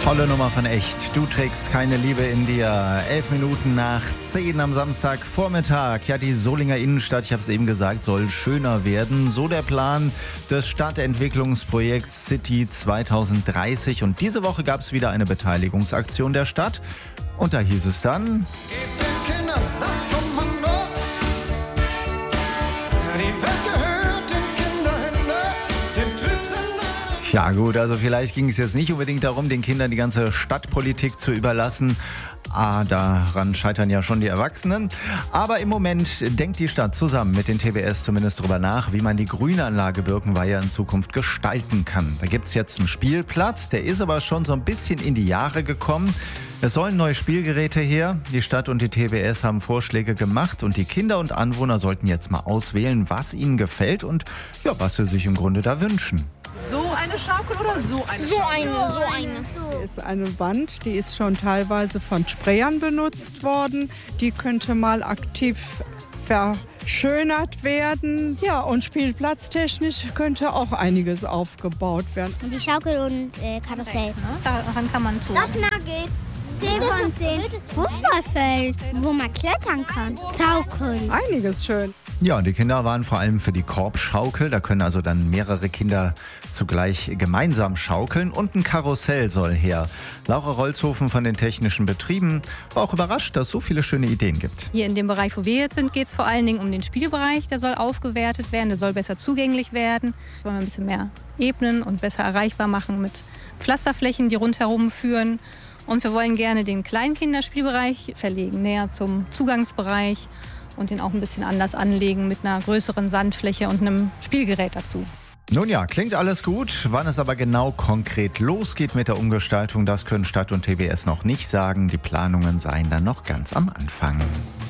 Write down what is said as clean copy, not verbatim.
Tolle Nummer von Echt. Du trägst keine Liebe in dir. 11 Minuten nach 10 am Samstagvormittag. Ja, die Solinger Innenstadt, ich habe es eben gesagt, soll schöner werden. So der Plan des Stadtentwicklungsprojekts City 2030. Und diese Woche gab es wieder eine Beteiligungsaktion der Stadt. Und da hieß es dann: Gebt den Kindern das Kommando. Die Welt gehört den Kinderhände, dem Trübsinn. Ja gut, also vielleicht ging es jetzt nicht unbedingt darum, den Kindern die ganze Stadtpolitik zu überlassen. Daran scheitern ja schon die Erwachsenen. Aber im Moment denkt die Stadt zusammen mit den TBS zumindest darüber nach, wie man die Grünanlage Birkenweiher in Zukunft gestalten kann. Da gibt es jetzt einen Spielplatz, der ist aber schon so ein bisschen in die Jahre gekommen. Es sollen neue Spielgeräte her. Die Stadt und die TBS haben Vorschläge gemacht und die Kinder und Anwohner sollten jetzt mal auswählen, was ihnen gefällt und ja, was sie sich im Grunde da wünschen. So eine Schaukel oder so eine? So eine. Hier ist eine Wand, die ist schon teilweise von Sprayern benutzt worden. Die könnte mal aktiv verschönert werden. Ja, und spielplatztechnisch könnte auch einiges aufgebaut werden. Und die Schaukel und Karussell. Daran kann man tun. Das mag ich. 10 von 10. Fußballfeld, wo man klettern kann. Schaukeln. Einiges schön. Ja, und die Kinder waren vor allem für die Korbschaukel. Da können also dann mehrere Kinder zugleich gemeinsam schaukeln. Und ein Karussell soll her. Laura Rolzhofen von den Technischen Betrieben war auch überrascht, dass es so viele schöne Ideen gibt. Hier in dem Bereich, wo wir jetzt sind, geht es vor allen Dingen um den Spielbereich. Der soll aufgewertet werden, der soll besser zugänglich werden. Wollen wir ein bisschen mehr ebnen und besser erreichbar machen mit Pflasterflächen, die rundherum führen. Und wir wollen gerne den Kleinkinderspielbereich verlegen, näher zum Zugangsbereich und den auch ein bisschen anders anlegen mit einer größeren Sandfläche und einem Spielgerät dazu. Nun ja, klingt alles gut. Wann es aber genau konkret losgeht mit der Umgestaltung, das können Stadt und TBS noch nicht sagen. Die Planungen seien dann noch ganz am Anfang.